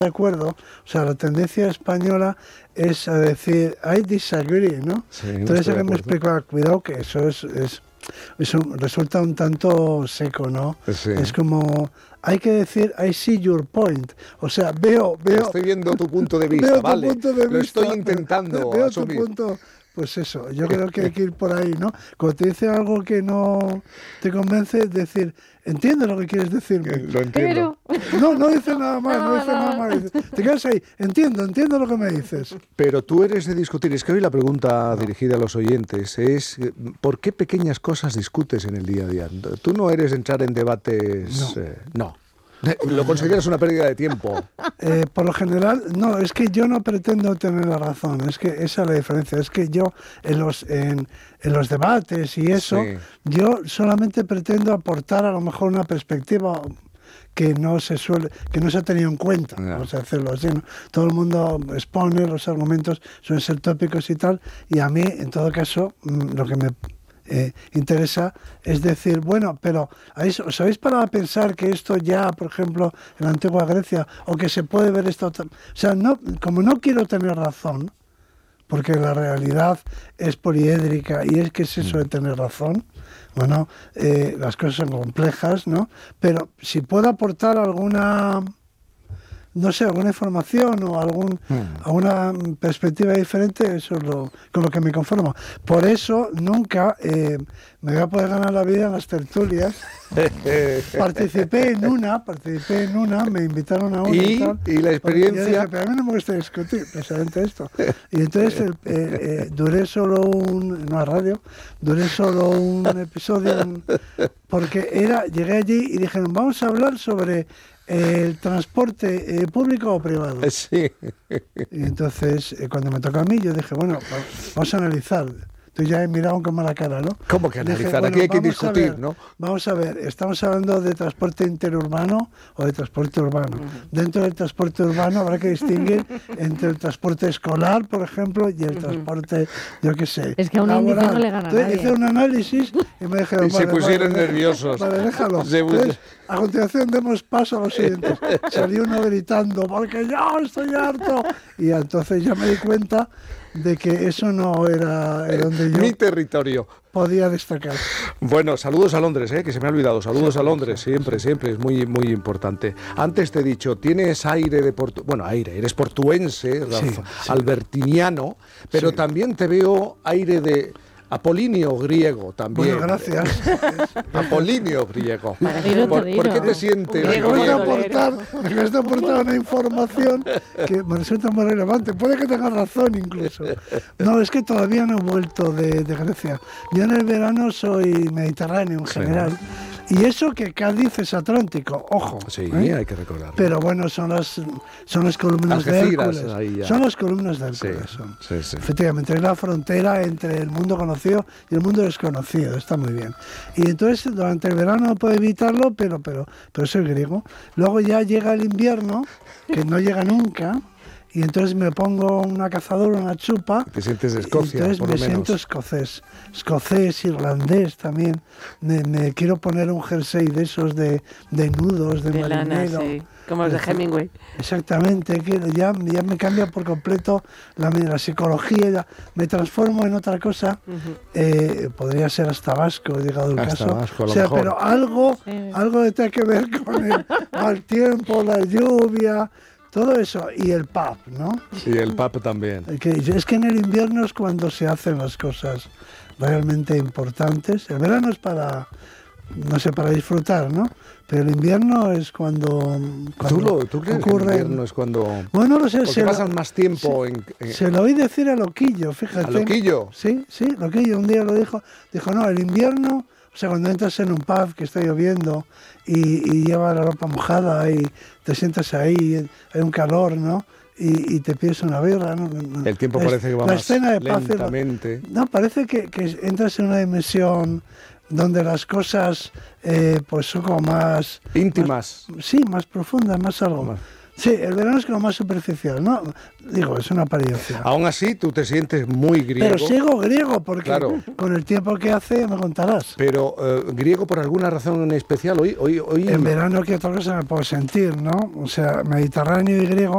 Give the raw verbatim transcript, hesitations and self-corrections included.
de acuerdo, o sea, la tendencia española es a decir, I disagree, ¿no? Sí, Entonces que me explicaba, cuidado que eso es, es eso resulta un tanto seco, ¿no? Sí. Es como, hay que decir, I see your point, o sea, veo, veo... Estoy viendo tu punto de vista, veo vale, tu punto de lo vista, estoy intentando veo asumir. tu punto... Pues eso, yo creo que hay que ir por ahí, ¿no? Cuando te dice algo que no te convence, decir, entiendo lo que quieres decirme. Lo entiendo. Pero... No, no dice nada más, no, No, dice no. nada más. Te quedas ahí, entiendo, entiendo lo que me dices. Pero tú eres de discutir. Es que hoy la pregunta dirigida a los oyentes es ¿por qué pequeñas cosas discutes en el día a día? Tú no eres de entrar en debates... No. Eh, no. ¿Lo consideras una pérdida de tiempo? Eh, por lo general, no, es que yo no pretendo tener la razón, es que esa es la diferencia, es que yo en los, en, en los debates y eso, Sí. yo solamente pretendo aportar a lo mejor una perspectiva que no se suele, que no se ha tenido en cuenta, No. vamos a hacerlo así, ¿no? Todo el mundo expone los argumentos, suelen ser tópicos y tal, y a mí, en todo caso, mm, lo que me eh, interesa es decir, bueno, pero ¿os habéis parado a pensar que esto ya, por ejemplo, en la antigua Grecia, o que se puede ver esto? O sea, no, como no quiero tener razón, porque la realidad es poliédrica y es que es eso de tener razón, bueno, eh, las cosas son complejas, ¿no? Pero si puedo aportar alguna, no sé, alguna información o algún, Hmm. alguna perspectiva diferente, eso es lo, con lo que me conformo. Por eso nunca eh, me voy a poder ganar la vida en las tertulias. Participé en una, participé en una, me invitaron a una y, ¿Y? tal. ¿Y la experiencia? Yo dije, pero a mí no me gusta discutir precisamente esto. Y entonces el, eh, eh, duré solo un, no a radio, duré solo un episodio, un- porque era, llegué allí y dijeron, vamos a hablar sobre el transporte eh, público o privado. Sí. Y entonces, eh, cuando me tocó a mí, yo dije, bueno, va- vamos a analizar. Tú ya he mirado con mala cara, ¿no? ¿Cómo que Dije, analizar? bueno, Aquí hay que vamos a discutir, ver, ¿no? Vamos a ver, estamos hablando de transporte interurbano o de transporte urbano. Dentro del transporte urbano habrá que distinguir entre el transporte escolar, por ejemplo, y el transporte, yo qué sé, Es que a un índice laboral. no le gana a Entonces, nadie. hice un análisis y me dijeron, Y se vale, pusieron vale, deja- nerviosos. Vale, déjalo. Se pus- Entonces, a continuación demos paso a los siguientes. Salió uno gritando, porque yo estoy harto. Y entonces ya me di cuenta de que eso no era eh, donde yo Mi territorio. podía destacar. Bueno, saludos a Londres, ¿eh? Que se me ha olvidado. Saludos Sí, a Londres, sí, siempre, siempre. Es muy, muy importante. Antes te he dicho, tienes aire de portu... Bueno, aire, eres portuense, Sí, Rafa- sí. albertiniano, pero Sí. también te veo aire de apolinio griego también. Bueno, gracias. Apolinio griego. Paradero ¿Por, todino. ¿Por qué te sientes Me Griego acabas de griego? aportar, me acabas de aportar una información que me resulta muy relevante. Puede que tengas razón incluso. No, es que todavía no he vuelto de, de Grecia. Yo en el verano soy mediterráneo en Sí. general. Y eso que Cádiz es Atlántico, ojo. Sí, ¿eh? hay que recordarlo. Pero bueno, son las, son las columnas de Algeciras, Hércules. ahí ya. Son las columnas de Sí, Hércules. son. sí, sí. Efectivamente, es la frontera entre el mundo conocido y el mundo desconocido. Está muy bien. Y entonces, durante el verano no puedo evitarlo, pero, pero, pero soy griego. Luego ya llega el invierno, que no llega nunca, y entonces me pongo una cazadora, una chupa. Te sientes de y Escocia, entonces por me lo menos. siento escocés. Escocés, irlandés también. Me, me quiero poner un jersey de esos de, de nudos, de, De lana, marinero. sí. Como los de Hemingway. Exactamente, que ya, ya me cambia por completo la, la psicología, ya me transformo en otra cosa. Eh, podría ser hasta vasco, he llegado el Hasta caso. vasco, a lo o sea, mejor. pero algo, Sí. algo que tenga que ver con el mal tiempo, la lluvia, todo eso, y el pub, ¿no? Y el pub también. Que es que en el invierno es cuando se hacen las cosas realmente importantes. El verano es para, no sé, para disfrutar, ¿no? Pero el invierno es cuando, cuando ¿Tú, lo, ¿Tú crees que el ocurren- invierno es cuando...? Bueno, no sé, Porque se lo- pasas más tiempo en... en- se lo oí decir a Loquillo, fíjate. ¿A Loquillo? Sí, sí, Loquillo un día lo dijo. Dijo, no, el invierno, o sea, cuando entras en un pub que está lloviendo y, y lleva la ropa mojada y te sientas ahí, hay un calor, ¿no? Y, y te pides una birra, ¿no? El tiempo La- parece que va la más escena de paz y la- lentamente. No, parece que, que entras en una dimensión donde las cosas eh, pues son como más... Íntimas. más- sí, más profundas, más algo. Más. Sí, el verano es como más superficial, ¿no? Digo, es una apariencia. Aún así, tú te sientes muy griego. Pero sigo griego, porque Claro. con el tiempo que hace me contarás. Pero eh, griego por alguna razón en especial. Hoy, hoy, hoy En verano, ¿qué otra cosa me puedo sentir, no? O sea, mediterráneo y griego.